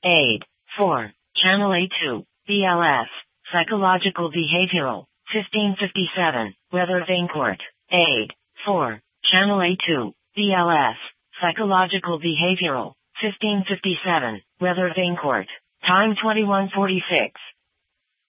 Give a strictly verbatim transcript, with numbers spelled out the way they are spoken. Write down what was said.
Aid. four. Channel A two, B L S, Psychological Behavioral, fifteen fifty-seven, Weather Vanecourt. Aid. four. Channel A two, B L S, Psychological Behavioral, fifteen fifty-seven, Weather Vanecourt. Time twenty-one forty-six.